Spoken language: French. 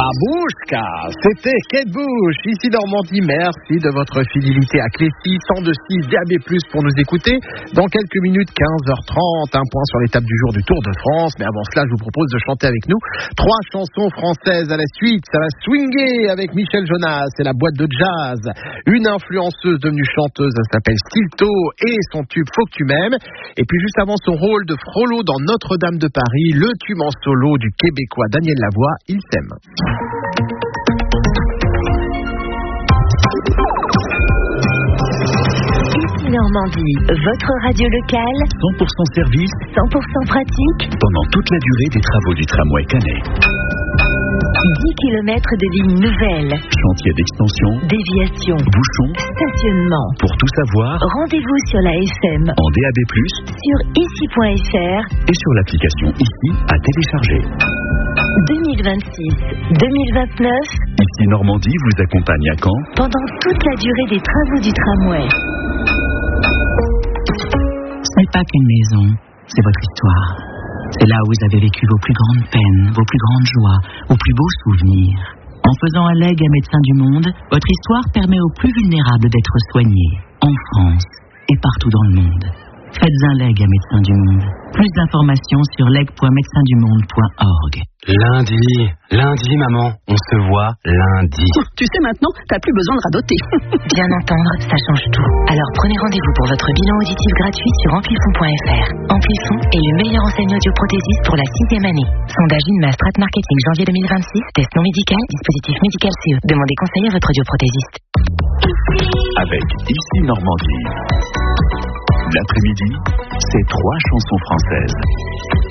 Babouchka, c'était Kate Bush, ici Normandie. Merci de votre fidélité à Clécy, 102.6 DAB+, pour nous écouter. Dans quelques minutes, 15h30, un point sur l'étape du jour du Tour de France. Mais avant cela, je vous propose de chanter avec nous 3 chansons françaises à la suite. Ça va swinguer avec Michel Jonas et la boîte de jazz. Une influenceuse devenue chanteuse, elle s'appelle Stilto, et son tube Faut que tu m'aimes. Et puis juste avant son rôle de Frollo dans Notre-Dame de Paris, le tube en solo du Québécois Daniel Lavoie, Il s'aime. Ici Normandie, votre radio locale, 100% service, 100% pratique, pendant toute la durée des travaux du tramway Canet. 10 km de lignes nouvelles, Chantier d'extension, déviation, bouchons. stationnement. Pour tout savoir, Rendez-vous sur la FM, en DAB+, sur ici.fr, et sur l'application ICI à télécharger. 2026-2029, Ici Normandie vous accompagne à Caen pendant toute la durée des travaux du tramway. Ce n'est pas qu'une maison, c'est votre histoire. C'est là où vous avez vécu vos plus grandes peines, vos plus grandes joies, vos plus beaux souvenirs. En faisant un legs à Médecins du Monde, votre histoire permet aux plus vulnérables d'être soignés, en France et partout dans le monde. Faites un leg à Médecins du Monde. Plus d'informations sur leg.médecindumonde.org. Lundi, maman, on se voit lundi. Tu sais maintenant, t'as plus besoin de radoter. Bien entendre, ça change tout. Alors prenez rendez-vous pour votre bilan auditif gratuit sur Amplifon.fr. Amplifon est le meilleur enseigne audioprothésiste pour la 6e année. Sondage INMA Strat Marketing janvier 2026. Test non médical, dispositif médical CE. Demandez conseil à votre audioprothésiste. avec Ici Normandie. L'après-midi, c'est 3 chansons françaises.